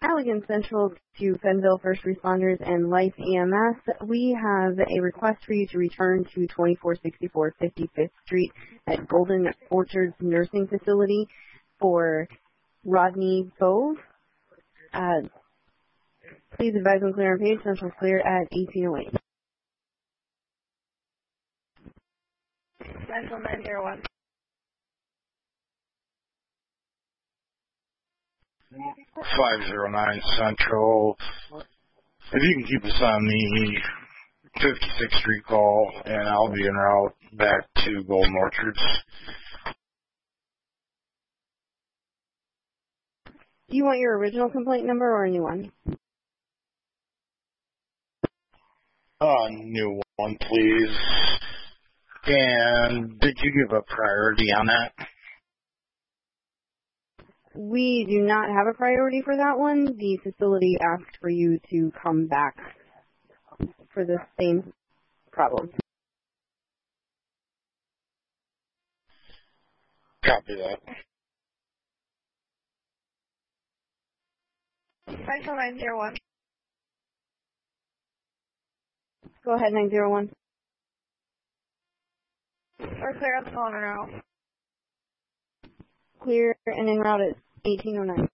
Allegan Central to Fenville First Responders and Life EMS. We have a request for you to return to 2464 55th Street at Golden Orchards Nursing Facility for Rodney Bove. Please advise on clear on page. Central clear at 1808. Central 901. 509 Central. If you can keep us on the 56th Street call, and I'll be en route back to Golden Orchards. Do you want your original complaint number or a new one? New one, please. And did you give a priority on that? We do not have a priority for that one. The facility asked for you to come back for the same problem. Copy that. Central 901. Go ahead, 901. We're clear on the phone now. Clear and en route at 1809.